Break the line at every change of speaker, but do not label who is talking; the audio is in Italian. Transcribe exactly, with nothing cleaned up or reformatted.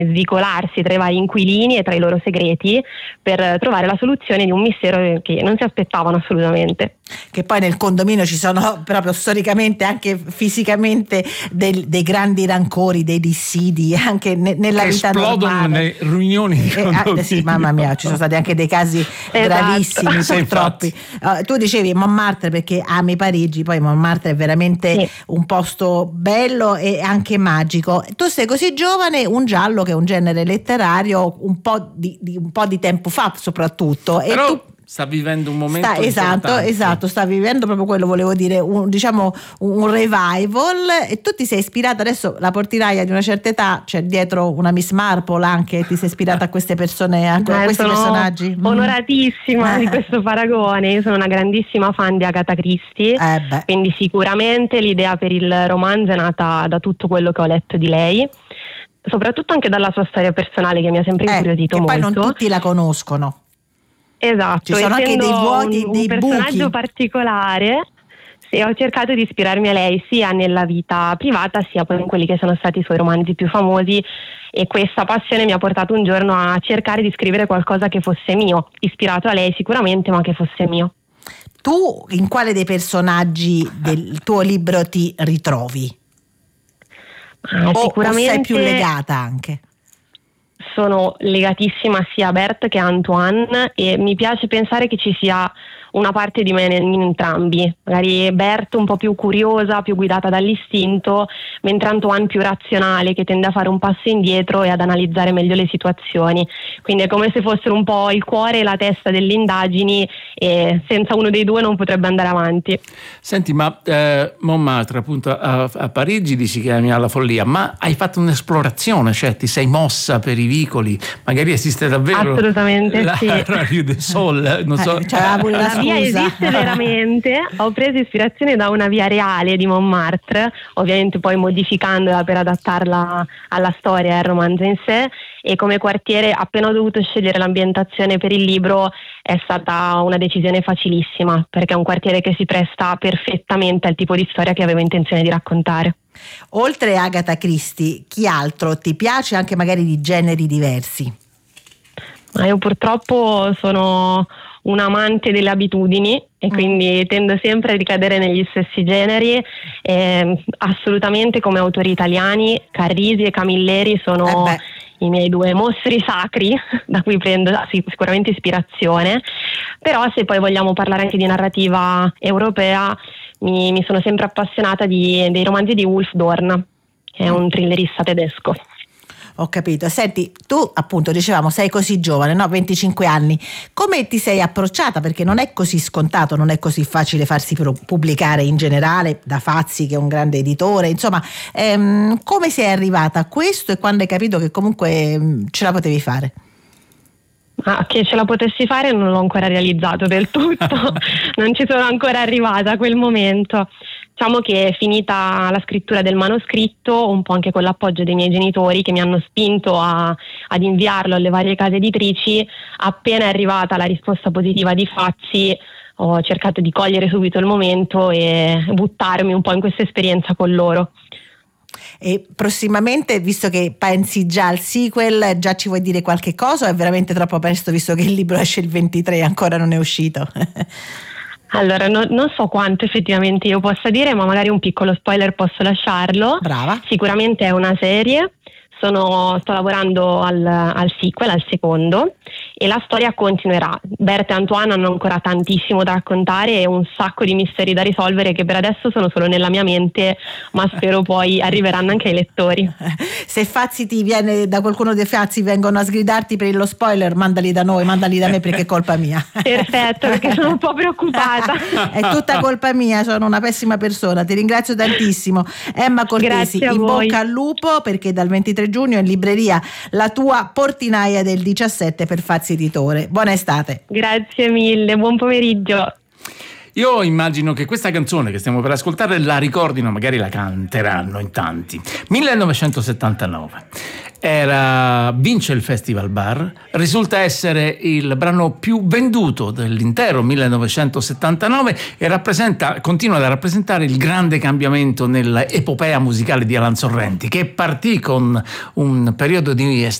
svicolarsi tra i vari inquilini e tra i loro segreti per trovare la soluzione di un mistero che non si aspettavano assolutamente.
Che poi nel condominio ci sono proprio storicamente, anche fisicamente, del, dei grandi rancori, dei dissidi, anche ne, nella
che
vita
esplodono
normale.
nelle riunioni di condominio.
Eh, eh, sì, mamma mia, ci sono stati anche dei casi
Esatto.
gravissimi,
Sì,
purtroppo. Uh, tu dicevi Montmartre perché ami Parigi, poi Montmartre è veramente
Sì.
un posto bello e anche magico. Tu sei così giovane, un giallo che è un genere letterario un po' di, di, un po' di tempo fa soprattutto.
Però
e tu
sta vivendo un momento
sta, esatto,
importante.
esatto, sta vivendo proprio quello, volevo dire, un, diciamo un revival, e tu ti sei ispirata, adesso la portinaia di una certa età, c'è dietro una Miss Marple anche, ti sei ispirata a queste persone, a, a
Eh,
questi
sono
personaggi?
onoratissima
Mm.
di questo paragone. Io sono una grandissima fan di Agatha Christie,
Eh beh.
quindi sicuramente l'idea per il romanzo è nata da tutto quello che ho letto di lei, soprattutto anche dalla sua storia personale che mi ha sempre
Eh,
incuriosito
che poi
molto.
non tutti la conoscono.
Esatto,
Ci sono anche
essendo
dei vuoti,
un,
dei
un personaggio
buchi.
particolare, sì, ho cercato di ispirarmi a lei sia nella vita privata sia poi in quelli che sono stati i suoi romanzi più famosi, e questa passione mi ha portato un giorno a cercare di scrivere qualcosa che fosse mio, ispirato a lei sicuramente, ma che fosse mio.
Tu in quale dei personaggi del tuo libro ti ritrovi?
Ah,
O,
sicuramente
o sei più legata anche?
sono legatissima sia a Berthe che a Antoine, e mi piace pensare che ci sia una parte di me in entrambi, magari Berthe un po' più curiosa, più guidata dall'istinto, mentre Antoine più razionale, che tende a fare un passo indietro e ad analizzare meglio le situazioni. Quindi è come se fossero un po' il cuore e la testa delle indagini, e senza uno dei due non potrebbe andare avanti.
Senti, ma eh, Montmartre appunto a, a Parigi dici che ami alla follia, ma hai fatto un'esplorazione, cioè ti sei mossa per i vicoli, magari esiste davvero
Assolutamente
la
sì.
Rue du Sol, non so.
Eh, c'era pure la
La via
scusa.
esiste veramente, ho preso ispirazione da una via reale di Montmartre, ovviamente poi modificandola per adattarla alla storia e al romanzo in sé, e come quartiere, appena ho dovuto scegliere l'ambientazione per il libro, è stata una decisione facilissima, perché è un quartiere che si presta perfettamente al tipo di storia che avevo intenzione di raccontare.
Oltre a Agatha Christie, chi altro ti piace, anche magari di generi diversi?
Ma io purtroppo sono un amante delle abitudini e quindi tendo sempre a ricadere negli stessi generi. Eh, assolutamente, come autori italiani, Carrisi e Camilleri sono
Eh
i miei due mostri sacri da cui prendo sì, sicuramente ispirazione. Però se poi vogliamo parlare anche di narrativa europea, mi, mi sono sempre appassionata di, dei romanzi di Wolf Dorn, che è un thrillerista tedesco.
Ho capito. Senti, tu appunto dicevamo sei così giovane, no? venticinque anni. Come ti sei approcciata? Perché non è così scontato, non è così facile farsi pro- pubblicare in generale da Fazzi, che è un grande editore. Insomma, ehm, come sei arrivata a questo e quando hai capito che comunque mh, ce la potevi fare?
Ah, che ce la potessi fare non l'ho ancora realizzato del tutto, non ci sono ancora arrivata a quel momento. Diciamo che è finita la scrittura del manoscritto, un po' anche con l'appoggio dei miei genitori che mi hanno spinto a, ad inviarlo alle varie case editrici. Appena è arrivata la risposta positiva di Fazzi, ho cercato di cogliere subito il momento e buttarmi un po' in questa esperienza con loro.
E prossimamente, visto che pensi già al sequel, già ci vuoi dire qualche cosa o è veramente troppo presto, visto che il libro esce il ventitré e ancora non è uscito?
Allora, no, non so quanto effettivamente io possa dire, ma magari un piccolo spoiler posso lasciarlo.
Brava.
Sicuramente è una serie, sono, sto lavorando al, al sequel, al secondo, e la storia continuerà. Berthe e Antoine hanno ancora tantissimo da raccontare e un sacco di misteri da risolvere che per adesso sono solo nella mia mente, ma spero poi arriveranno anche ai lettori.
Se Fazzi ti viene, da qualcuno dei Fazzi vengono a sgridarti per lo spoiler, mandali da noi, mandali da me, perché è colpa mia.
Perfetto, perché sono un po' preoccupata.
È tutta colpa mia, sono una pessima persona. Ti ringrazio tantissimo, Emma Cortesi.
Grazie a
in
voi.
bocca al lupo, perché dal ventitré giugno è in libreria la tua portinaia del diciassette per Fazzi Editore. Buona estate.
Grazie mille, buon pomeriggio.
Io immagino che questa canzone che stiamo per ascoltare la ricordino, magari la canteranno in tanti. millenovecentosettantanove. Era, vince il Festival Bar, risulta essere il brano più venduto dell'intero millenovecentosettantanove e rappresenta, continua a rappresentare il grande cambiamento nell'epopea musicale di Alan Sorrenti, che partì con un periodo di